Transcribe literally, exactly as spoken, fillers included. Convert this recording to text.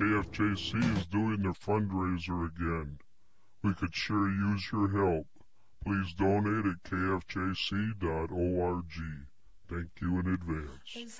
K F J C is doing their fundraiser again. We could sure use your help. Please donate at K F J C dot org. Thank you in advance.